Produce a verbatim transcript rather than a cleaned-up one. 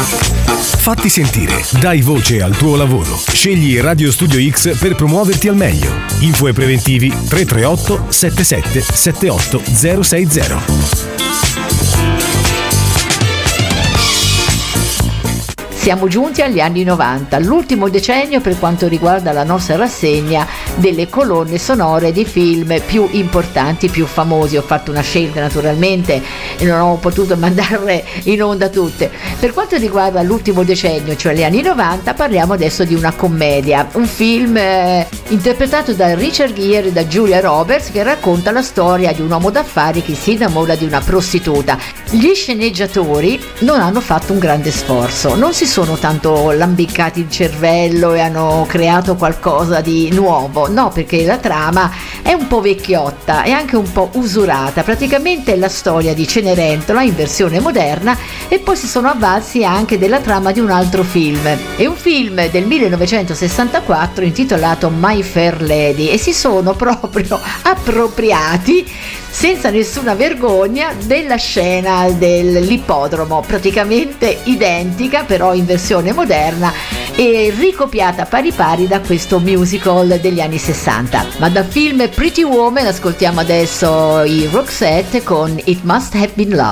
Fatti sentire, dai voce al tuo lavoro. Scegli Radio Studio X per promuoverti al meglio. Info e preventivi tre tre otto sette sette sette otto zero sei zero. Siamo giunti agli anni novanta, l'ultimo decennio per quanto riguarda la nostra rassegna delle colonne sonore di film più importanti, più famosi. Ho fatto una scelta naturalmente e non ho potuto mandarle in onda tutte. Per quanto riguarda l'ultimo decennio, cioè gli anni novanta, parliamo adesso di una commedia, un film eh, interpretato da Richard Gere e da Julia Roberts, che racconta la storia di un uomo d'affari che si innamora di una prostituta. Gli sceneggiatori non hanno fatto un grande sforzo, non si sono tanto lambiccati il cervello e hanno creato qualcosa di nuovo, no, perché la trama è un po' vecchiotta e anche un po' usurata. Praticamente è la storia di Cenerentola in versione moderna, e poi si sono avvalsi anche della trama di un altro film. È un film del millenovecentosessantaquattro intitolato My Fair Lady, e si sono proprio appropriati senza nessuna vergogna della scena dell'ippodromo, praticamente identica però in versione moderna e ricopiata pari pari da questo musical degli anni sessanta. Ma dal film Pretty Woman ascoltiamo adesso i Roxette con It Must Have Been Love.